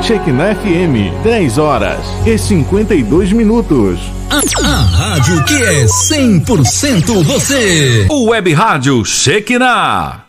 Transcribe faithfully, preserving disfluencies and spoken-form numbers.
Shekinah F M, dez horas e cinquenta e dois minutos. A, a rádio que é cem por cento você. O Web Rádio Shekinah.